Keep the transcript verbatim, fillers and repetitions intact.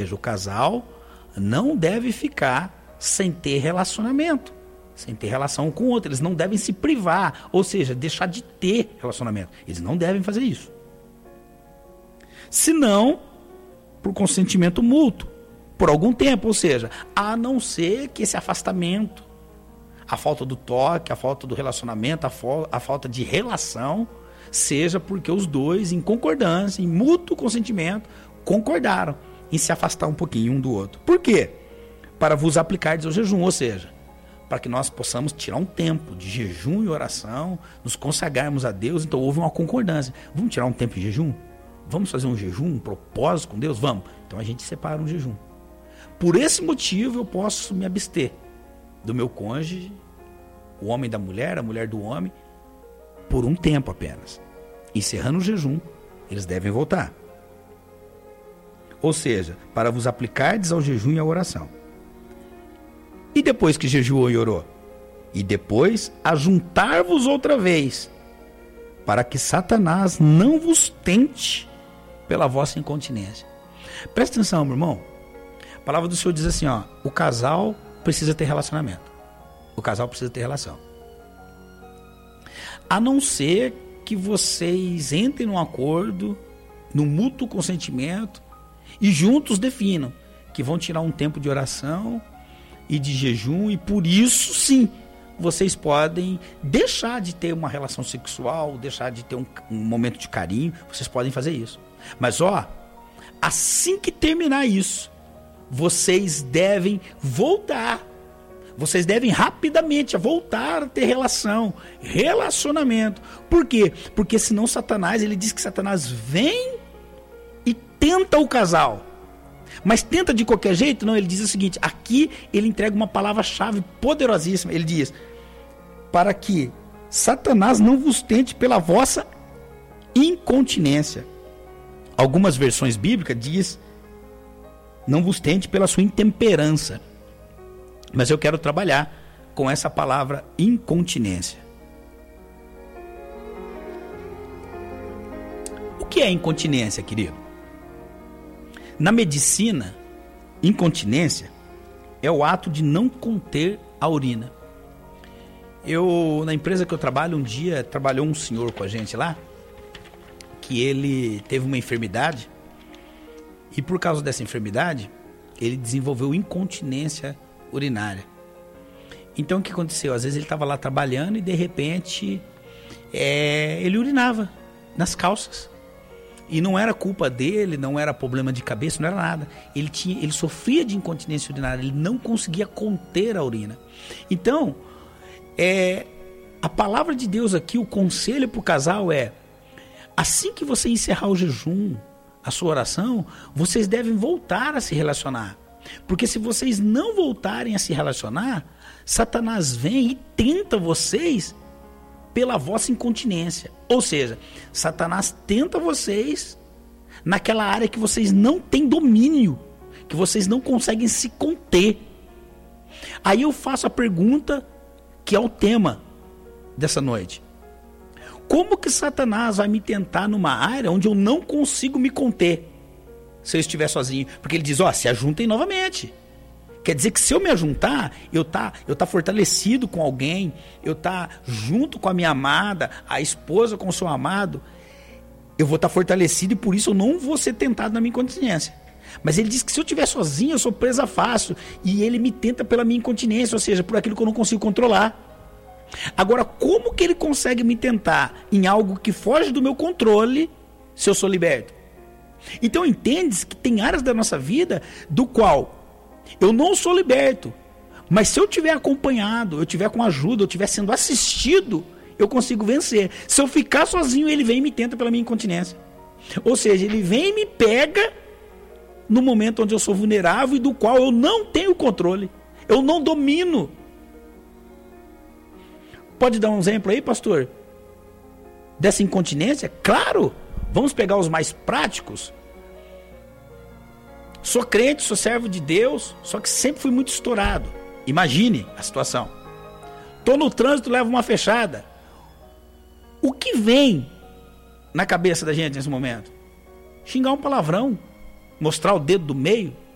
seja, o casal não deve ficar sem ter relacionamento, sem ter relação com o outro. Eles não devem se privar, ou seja, deixar de ter relacionamento. Eles não devem fazer isso. Senão, por consentimento mútuo, por algum tempo, ou seja, a não ser que esse afastamento, a falta do toque, a falta do relacionamento, a, fo- a falta de relação, seja porque os dois, em concordância, em mútuo consentimento, concordaram em se afastar um pouquinho um do outro. Por quê? Para vos aplicardes ao jejum, ou seja, para que nós possamos tirar um tempo de jejum e oração, nos consagrarmos a Deus. Então houve uma concordância. Vamos tirar um tempo de jejum? Vamos fazer um jejum, um propósito com Deus? Vamos. Então a gente separa um jejum. Por esse motivo eu posso me abster do meu cônjuge, o homem da mulher, a mulher do homem, por um tempo apenas. Encerrando o jejum, eles devem voltar. Ou seja, para vos aplicardes ao jejum e à oração. E depois que jejuou e orou? E depois ajuntar-vos outra vez, para que Satanás não vos tente pela vossa incontinência. Presta atenção, meu irmão. A palavra do Senhor diz assim, ó, o casal precisa ter relacionamento. O casal precisa ter relação. A não ser que vocês entrem num acordo, num mútuo consentimento, e juntos definam que vão tirar um tempo de oração e de jejum, e por isso sim, vocês podem deixar de ter uma relação sexual, deixar de ter um, um momento de carinho, vocês podem fazer isso. Mas ó, assim que terminar isso, vocês devem voltar, vocês devem rapidamente voltar a ter relação, relacionamento. Por quê? Porque senão Satanás, ele diz que Satanás vem e tenta o casal. Mas tenta de qualquer jeito? Não, ele diz o seguinte, aqui ele entrega uma palavra-chave poderosíssima. Ele diz, para que Satanás não vos tente pela vossa incontinência. Algumas versões bíblicas diz, não vos tente pela sua intemperança. Mas eu quero trabalhar com essa palavra incontinência. O que é incontinência, querido? Na medicina, incontinência é o ato de não conter a urina. Eu, na empresa que eu trabalho, um dia trabalhou um senhor com a gente lá, que ele teve uma enfermidade, e por causa dessa enfermidade, ele desenvolveu incontinência urinária. Então o que aconteceu? Às vezes ele estava lá trabalhando e de repente é, ele urinava nas calças. E não era culpa dele, não era problema de cabeça, não era nada. Ele, tinha, ele sofria de incontinência urinária, ele não conseguia conter a urina. Então, é, a palavra de Deus aqui, o conselho para o casal é, assim que você encerrar o jejum, a sua oração, vocês devem voltar a se relacionar. Porque se vocês não voltarem a se relacionar, Satanás vem e tenta vocês pela vossa incontinência. Ou seja, Satanás tenta vocês naquela área que vocês não têm domínio, que vocês não conseguem se conter. Aí eu faço a pergunta que é o tema dessa noite. Como que Satanás vai me tentar numa área onde eu não consigo me conter se eu estiver sozinho? Porque ele diz, ó, se ajuntem novamente. Quer dizer que se eu me ajuntar, eu tá, eu tá fortalecido com alguém, eu tá junto com a minha amada, a esposa com o seu amado, eu vou estar tá fortalecido e por isso eu não vou ser tentado na minha incontinência. Mas ele diz que se eu estiver sozinho, eu sou presa fácil e ele me tenta pela minha incontinência, ou seja, por aquilo que eu não consigo controlar. Agora, como que ele consegue me tentar em algo que foge do meu controle se eu sou liberto? Então entende que tem áreas da nossa vida do qual eu não sou liberto, mas se eu tiver acompanhado, eu tiver com ajuda, eu tiver sendo assistido, eu consigo vencer. Se eu ficar sozinho, ele vem e me tenta pela minha incontinência. Ou seja, ele vem e me pega no momento onde eu sou vulnerável e do qual eu não tenho controle, eu não domino. Pode dar um exemplo aí, pastor? Dessa incontinência? Claro! Vamos pegar os mais práticos. Sou crente, sou servo de Deus, só que sempre fui muito estourado. Imagine a situação. Estou no trânsito, levo uma fechada. O que vem na cabeça da gente nesse momento? Xingar um palavrão, mostrar o dedo do meio,